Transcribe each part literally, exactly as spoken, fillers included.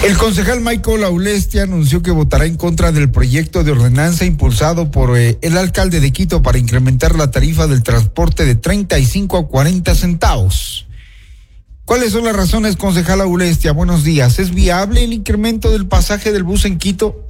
El concejal Michael Aulestia anunció que votará en contra del proyecto de ordenanza impulsado por eh, el alcalde de Quito para incrementar la tarifa del transporte de treinta y cinco a cuarenta centavos. ¿Cuáles son las razones, concejal Aulestia? Buenos días. ¿Es viable el incremento del pasaje del bus en Quito?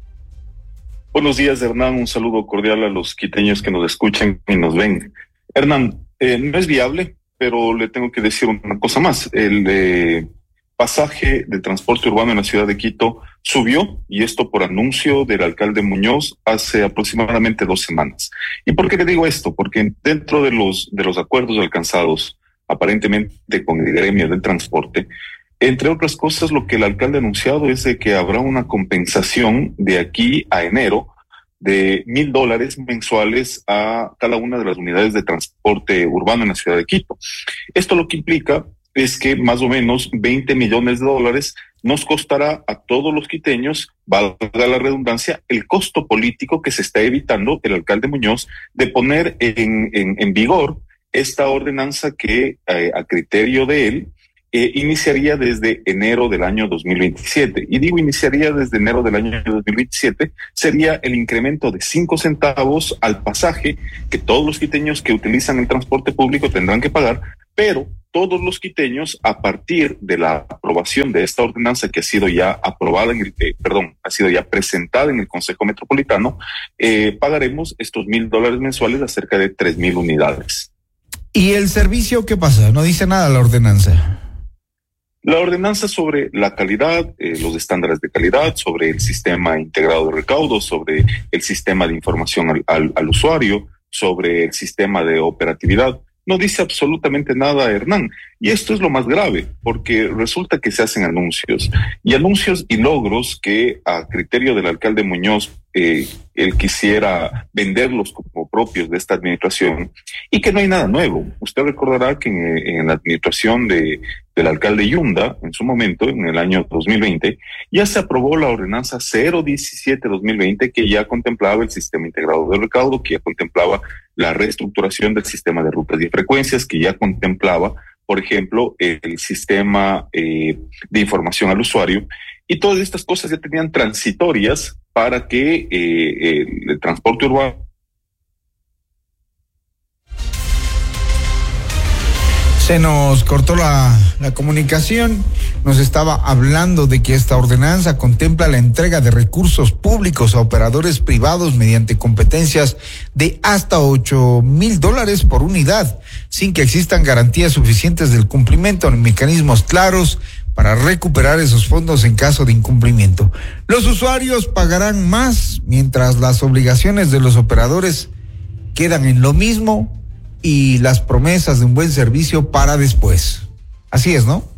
Buenos días, Hernán. Un saludo cordial a los quiteños que nos escuchan y nos ven. Hernán, eh, no es viable, pero le tengo que decir una cosa más. El eh, pasaje de transporte urbano en la ciudad de Quito subió, y esto por anuncio del alcalde Muñoz hace aproximadamente dos semanas. ¿Y por qué le digo esto? Porque dentro de los, de los acuerdos alcanzados aparentemente con el gremio del transporte, entre otras cosas, lo que el alcalde ha anunciado es de que habrá una compensación de aquí a enero de mil dólares mensuales a cada una de las unidades de transporte urbano en la ciudad de Quito. Esto lo que implica es que más o menos veinte millones de dólares nos costará a todos los quiteños, valga la redundancia, el costo político que se está evitando el alcalde Muñoz de poner en, en, en vigor esta ordenanza que eh, a criterio de él Eh, iniciaría desde enero del año dos mil veintisiete. Y digo iniciaría desde enero del año dos mil veintisiete, sería el incremento de cinco centavos al pasaje que todos los quiteños que utilizan el transporte público tendrán que pagar, pero todos los quiteños, a partir de la aprobación de esta ordenanza que ha sido ya aprobada en el, eh, perdón, ha sido ya presentada en el Consejo Metropolitano, eh, pagaremos estos mil dólares mensuales a cerca de tres mil unidades. ¿Y el servicio qué pasa? No dice nada la ordenanza. La ordenanza sobre la calidad, eh, los estándares de calidad, sobre el sistema integrado de recaudo, sobre el sistema de información al, al, al usuario, sobre el sistema de operatividad, no dice absolutamente nada, Hernán. Y esto es lo más grave, porque resulta que se hacen anuncios, y anuncios y logros que a criterio del alcalde Muñoz, eh, él quisiera venderlos como propios de esta administración, y que no hay nada nuevo. Usted recordará que en, en la administración de, del alcalde Yunda, en su momento, en el año dos mil veinte, ya se aprobó la ordenanza cero diecisiete dos mil veinte, que ya contemplaba el sistema integrado de recaudo, que ya contemplaba la reestructuración del sistema de rutas y frecuencias, que ya contemplaba, por ejemplo, el sistema eh, de información al usuario, y todas estas cosas ya tenían transitorias para que eh, el, el transporte urbano. Se nos cortó la, la comunicación. Nos estaba hablando de que esta ordenanza contempla la entrega de recursos públicos a operadores privados mediante competencias de hasta ocho mil dólares por unidad, sin que existan garantías suficientes del cumplimiento en mecanismos claros para recuperar esos fondos en caso de incumplimiento. Los usuarios pagarán más, mientras las obligaciones de los operadores quedan en lo mismo y las promesas de un buen servicio para después. Así es, ¿no?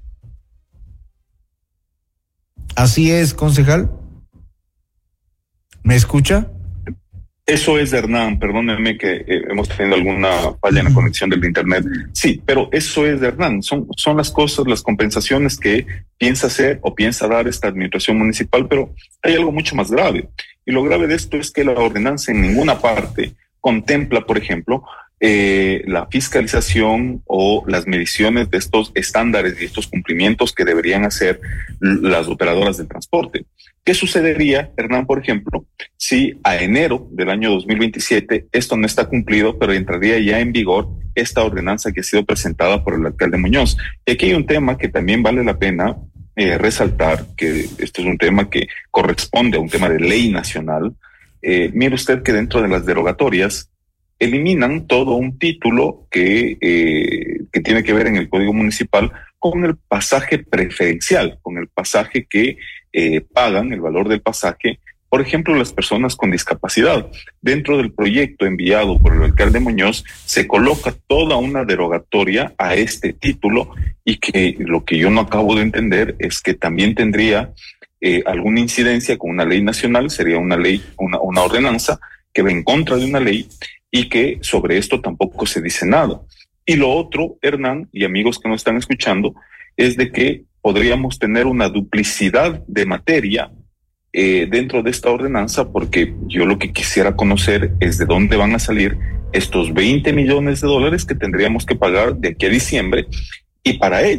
Así es, concejal. ¿Me escucha? Eso es, Hernán, perdónenme que eh, hemos tenido alguna falla en la conexión del internet. Sí, pero eso es, Hernán, son, son las cosas, las compensaciones que piensa hacer o piensa dar esta administración municipal, pero hay algo mucho más grave. Y lo grave de esto es que la ordenanza en ninguna parte contempla, por ejemplo, eh, la fiscalización o las mediciones de estos estándares y estos cumplimientos que deberían hacer las operadoras del transporte. ¿Qué sucedería, Hernán, por ejemplo, si a enero del año dos mil veintisiete esto no está cumplido, pero entraría ya en vigor esta ordenanza que ha sido presentada por el alcalde Muñoz? Y aquí hay un tema que también vale la pena eh, resaltar, que esto es un tema que corresponde a un tema de ley nacional. Eh, mire usted que dentro de las derogatorias eliminan todo un título que, eh, que tiene que ver en el Código Municipal con el pasaje preferencial, con el pasaje que eh, pagan, el valor del pasaje, por ejemplo, las personas con discapacidad. Dentro del proyecto enviado por el alcalde Muñoz se coloca toda una derogatoria a este título, y que lo que yo no acabo de entender es que también tendría eh, alguna incidencia con una ley nacional, sería una ley, una, una ordenanza que va en contra de una ley, y que sobre esto tampoco se dice nada. Y lo otro, Hernán y amigos que nos están escuchando, es de que podríamos tener una duplicidad de materia eh, dentro de esta ordenanza, porque yo lo que quisiera conocer es de dónde van a salir estos veinte millones de dólares que tendríamos que pagar de aquí a diciembre, y para ello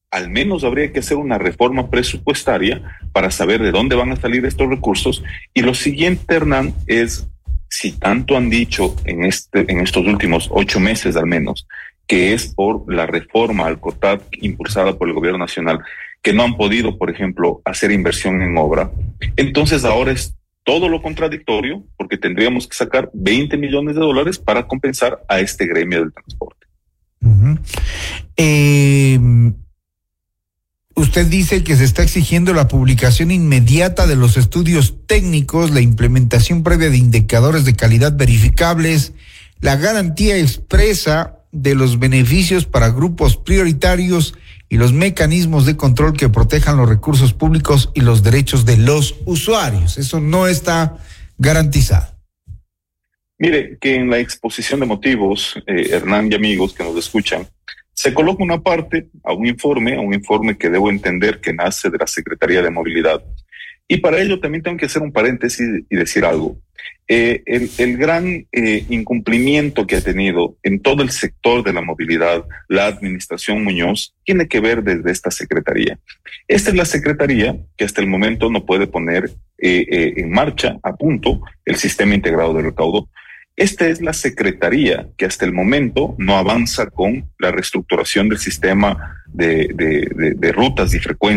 al menos habría que hacer una reforma presupuestaria para saber de dónde van a salir estos recursos. Y lo siguiente, Hernán, es, si tanto han dicho en, este, en estos últimos ocho meses al menos, que es por la reforma al COTAD impulsada por el gobierno nacional, que no han podido, por ejemplo, hacer inversión en obra, entonces ahora es todo lo contradictorio, porque tendríamos que sacar veinte millones de dólares para compensar a este gremio del transporte. Uh-huh. Eh, usted dice que se está exigiendo la publicación inmediata de los estudios técnicos, la implementación previa de indicadores de calidad verificables, la garantía expresa de los beneficios para grupos prioritarios y los mecanismos de control que protejan los recursos públicos y los derechos de los usuarios. Eso no está garantizado. Mire, que en la exposición de motivos, eh, Hernán y amigos que nos escuchan, se coloca una parte a un informe, a un informe que debo entender que nace de la Secretaría de Movilidad. Y para ello también tengo que hacer un paréntesis y decir algo. Eh, el, el gran eh, incumplimiento que ha tenido en todo el sector de la movilidad la administración Muñoz tiene que ver desde esta secretaría. Esta es la secretaría que hasta el momento no puede poner eh, eh, en marcha, a punto, el sistema integrado de recaudo. Esta es la secretaría que hasta el momento no avanza con la reestructuración del sistema de, de, de, de rutas y frecuencias